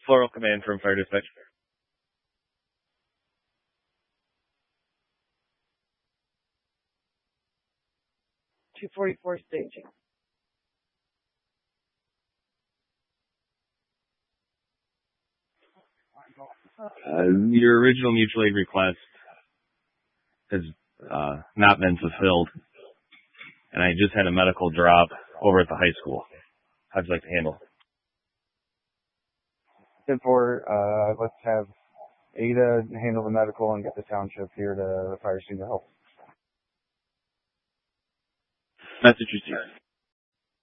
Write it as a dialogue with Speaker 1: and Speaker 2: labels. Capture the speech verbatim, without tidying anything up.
Speaker 1: Floral Command from Fire Dispatch.
Speaker 2: two forty-four staging.
Speaker 1: Uh, your original mutual aid request has uh, not been fulfilled, and I just had a medical drop over at the high school. How'd you like to handle?
Speaker 3: ten four, uh, let's have Ada handle the medical and get the township here to the fire scene to help.
Speaker 1: Message received.